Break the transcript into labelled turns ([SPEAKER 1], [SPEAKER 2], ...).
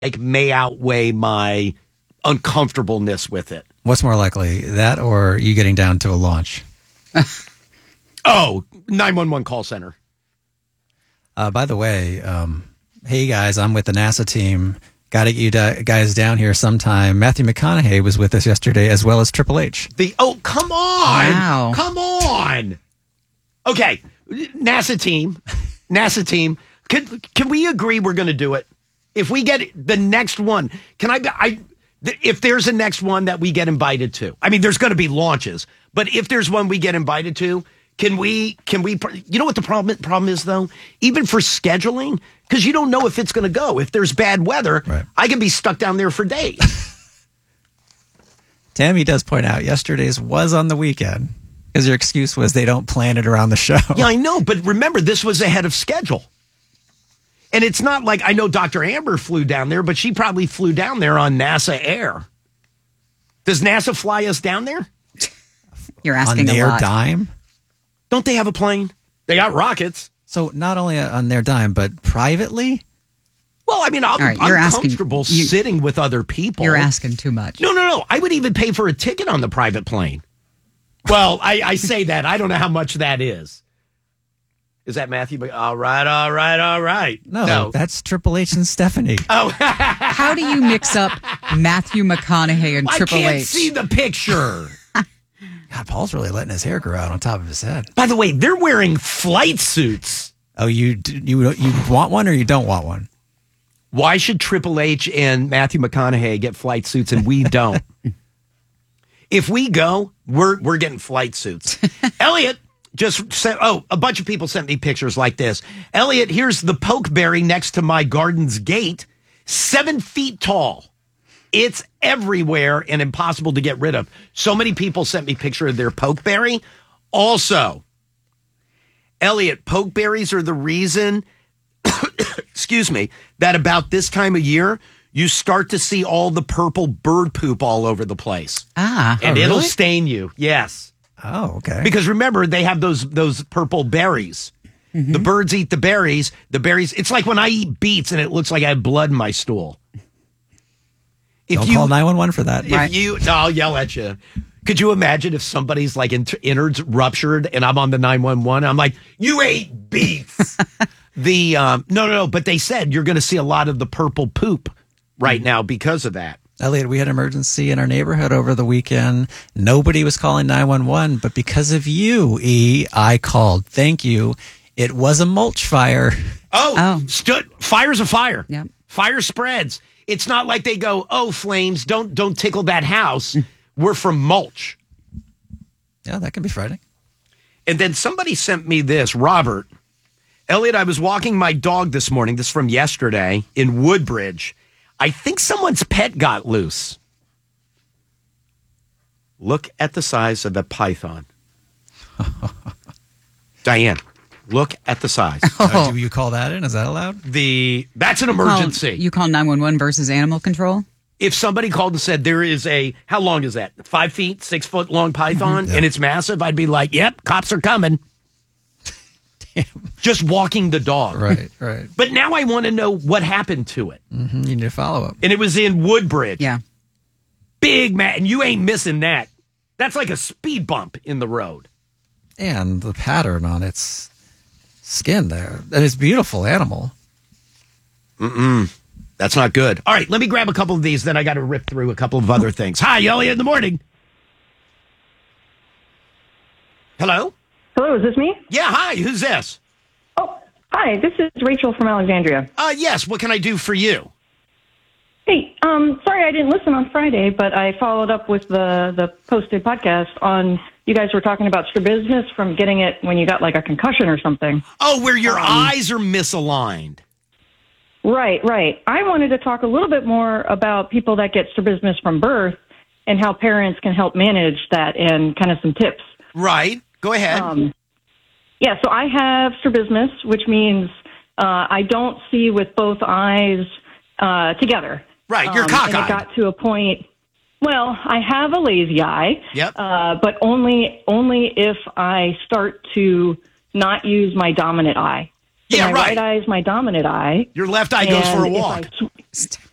[SPEAKER 1] may outweigh my uncomfortableness with it.
[SPEAKER 2] What's more likely, that or you getting down to a launch?
[SPEAKER 1] 911 call center.
[SPEAKER 2] By the way, hey guys, I'm with the NASA team. Got to get you guys down here sometime. Matthew McConaughey was with us yesterday, as well as Triple H.
[SPEAKER 1] Come on.
[SPEAKER 3] Wow.
[SPEAKER 1] Come on. Okay, NASA team. Can we agree we're going to do it? If we get the next one, if there's a next one that we get invited to, I mean, there's going to be launches, but if there's one we get invited to, can we, you know what the problem is though? Even for scheduling, because you don't know if it's going to go. If there's bad weather, right, I can be stuck down there for days.
[SPEAKER 2] Tammy does point out yesterday's was on the weekend because your excuse was they don't plan it around the show.
[SPEAKER 1] Yeah, I know. But remember, this was ahead of schedule. And it's not like I know Dr. Amber flew down there, but she probably flew down there on NASA Air. Does NASA fly us down there?
[SPEAKER 3] You're asking
[SPEAKER 2] on
[SPEAKER 3] a
[SPEAKER 2] their
[SPEAKER 3] lot.
[SPEAKER 2] dime?
[SPEAKER 1] Don't they have a plane? They got rockets.
[SPEAKER 2] So not only on their dime, but privately?
[SPEAKER 1] Well, I mean, I'm comfortable sitting with other people.
[SPEAKER 3] You're asking too much.
[SPEAKER 1] No. I would even pay for a ticket on the private plane. Well, I say that. I don't know how much that is. Is that Matthew? All right.
[SPEAKER 2] No, that's Triple H and Stephanie.
[SPEAKER 1] Oh.
[SPEAKER 3] How do you mix up Matthew McConaughey and Triple H?
[SPEAKER 1] I can't see the picture.
[SPEAKER 2] God, Paul's really letting his hair grow out on top of his head.
[SPEAKER 1] By the way, they're wearing flight suits.
[SPEAKER 2] Oh, you want one or you don't want one?
[SPEAKER 1] Why should Triple H and Matthew McConaughey get flight suits and we don't? If we go, we're getting flight suits. Elliot just sent, a bunch of people sent me pictures like this. Elliot, here's the pokeberry next to my garden's gate, 7 feet tall. It's everywhere and impossible to get rid of. So many people sent me a picture of their pokeberry. Also, Elliot, pokeberries are the reason, excuse me, that about this time of year, you start to see all the purple bird poop all over the place. And it'll
[SPEAKER 2] really?
[SPEAKER 1] stain you. Yes.
[SPEAKER 2] Oh, okay.
[SPEAKER 1] Because remember, they have those purple berries. Mm-hmm. The birds eat the berries. The berries, it's like when I eat beets and it looks like I have blood in my stool.
[SPEAKER 2] Don't call 911 for that.
[SPEAKER 1] I'll yell at you. Could you imagine if somebody's like innards ruptured and I'm on the 911? I'm like, you ate beets. No. But they said you're going to see a lot of the purple poop right now because of that.
[SPEAKER 2] Elliot, we had an emergency in our neighborhood over the weekend. Nobody was calling 911, but because of you, I called. Thank you. It was a mulch fire.
[SPEAKER 1] Fire's a fire.
[SPEAKER 3] Yep.
[SPEAKER 1] Fire spreads. It's not like they go, flames, don't tickle that house. We're from mulch.
[SPEAKER 2] Yeah, that can be frightening.
[SPEAKER 1] And then somebody sent me this, Robert. Elliot, I was walking my dog this morning. This is from yesterday in Woodbridge. I think someone's pet got loose. Look at the size of the python. Diane, look at the size.
[SPEAKER 2] Do you call that in? Is that allowed?
[SPEAKER 1] That's an emergency.
[SPEAKER 3] You call 911 versus animal control?
[SPEAKER 1] If somebody called and said there is how long is that? 5 feet, 6 foot long python, and it's massive, I'd be like, yep, cops are coming. Damn. Just walking the dog.
[SPEAKER 2] Right.
[SPEAKER 1] But now I want to know what happened to it.
[SPEAKER 2] Mm-hmm. You need a follow-up.
[SPEAKER 1] And it was in Woodbridge.
[SPEAKER 3] Yeah.
[SPEAKER 1] Big man, and you ain't missing that. That's like a speed bump in the road.
[SPEAKER 2] And the pattern on its skin there. And it's a beautiful animal.
[SPEAKER 1] That's not good. All right, let me grab a couple of these, then I got to rip through a couple of other things. Hi, Elliot in the morning. Hello?
[SPEAKER 4] Hello, is this me?
[SPEAKER 1] Yeah, hi, who's this?
[SPEAKER 4] Oh, hi, this is Rachel from Alexandria.
[SPEAKER 1] Yes, what can I do for you?
[SPEAKER 4] Hey, sorry I didn't listen on Friday, but I followed up with the posted podcast on, you guys were talking about strabismus from getting it when you got like a concussion or something.
[SPEAKER 1] Oh, where your eyes are misaligned.
[SPEAKER 4] Right. I wanted to talk a little bit more about people that get strabismus from birth and how parents can help manage that and kind of some tips.
[SPEAKER 1] Right. Go ahead.
[SPEAKER 4] So I have strabismus, which means I don't see with both eyes together.
[SPEAKER 1] Right, you're cockeyed.
[SPEAKER 4] And it got to a point, well, I have a lazy eye,
[SPEAKER 1] Yep.
[SPEAKER 4] But only if I start to not use my dominant eye. So
[SPEAKER 1] Yeah,
[SPEAKER 4] my
[SPEAKER 1] right.
[SPEAKER 4] right eye is my dominant eye.
[SPEAKER 1] Your left eye goes for a walk.